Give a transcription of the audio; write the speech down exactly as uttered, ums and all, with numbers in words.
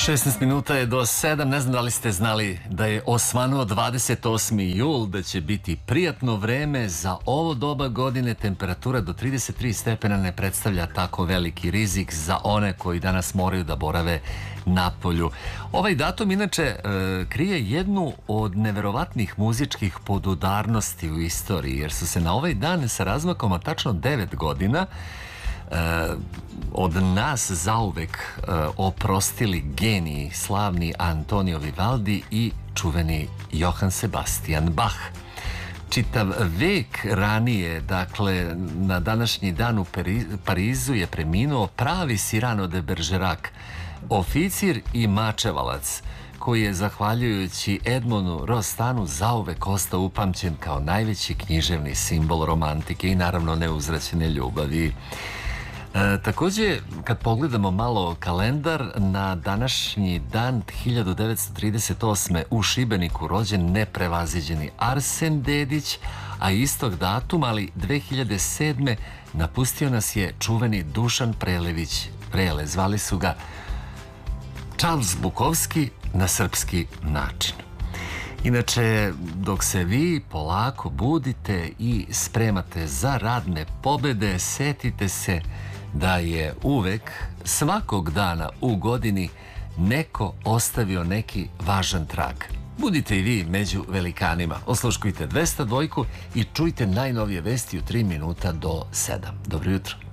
šesnaest minuta je do sedam. Ne znam da li ste znali da je osvanuo dvadeset osmi jul, da će biti prijatno vreme za ovo doba godine. Temperatura do trideset tri stepena ne predstavlja tako veliki rizik za one koji danas moraju da borave napolju. Ovaj datum inače e, krije jednu od neverovatnih muzičkih podudarnosti u istoriji, jer su se na ovaj dan sa razmakom od tačno devet godina Uh, od nas zauvek uh, oprostili geniji slavni Antonio Vivaldi i čuveni Johann Sebastian Bach. Čitav vek ranije, dakle na današnji dan u Parizu je preminuo pravi Cyrano de Bergerac, oficir i mačevalac koji je zahvaljujući Edmondu Rostanu zauvek ostao upamćen kao najveći književni simbol romantike i naravno neuzvraćene ljubavi. E, također, kad pogledamo malo kalendar, na današnji dan hiljadu devetsto trideset osme u Šibeniku rođen neprevaziđeni Arsen Dedić, a istog datuma, ali dve hiljade sedme napustio nas je čuveni Dušan Prelević Prele. Zvali su ga Charles Bukowski na srpski način. Inače, dok se vi polako budite i spremate za radne pobede, setite se da je uvek, svakog dana u godini, neko ostavio neki važan trag. Budite i vi među velikanima. Osluškujte dvesta dva i čujte najnovije vesti u tri minuta do sedam. Dobro jutro.